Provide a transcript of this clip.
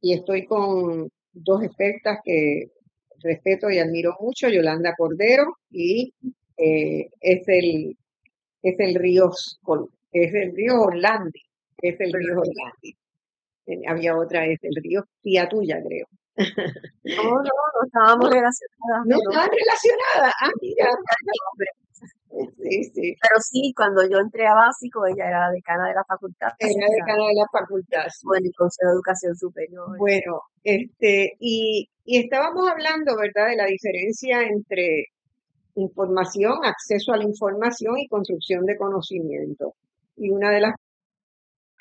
y estoy con dos expertas que respeto y admiro mucho, Yolanda Cordero y eh, es el, es el río, es el río Orlandi, es el río Orlandi. Había otra, es el río Tía Tuya, creo. No, no, no estábamos relacionadas, No no. están relacionadas. Ah, mira. Hombre. Sí, sí. Pero sí, cuando yo entré a básico, ella era la decana de la facultad, Era decana de la facultad, sí. bueno, el Consejo de Educación Superior. Bueno, y estábamos hablando, ¿verdad?, de la diferencia entre información, acceso a la información y construcción de conocimiento. Y una de las